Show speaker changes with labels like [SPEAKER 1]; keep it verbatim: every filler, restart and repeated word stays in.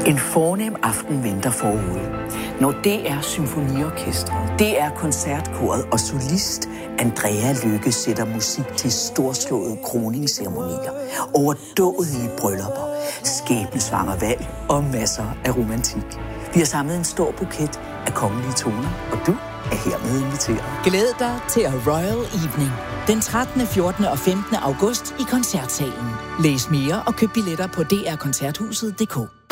[SPEAKER 1] En fornem aften venter forude, når D R Symfoniorkestret, D R Koncertkoret og solist Andrea Lykke sætter musik til storslåede kroningsceremonier, overdådige bryllupper, skæbnesvanger valg og masser af romantik. Vi har samlet en stor buket af kongelige toner, og du er hermed inviteret.
[SPEAKER 2] Glæd dig til A Royal Evening den trettende, fjortende og femtende august i Koncertsalen. Læs mere og køb billetter på d r koncerthuset punktum d k.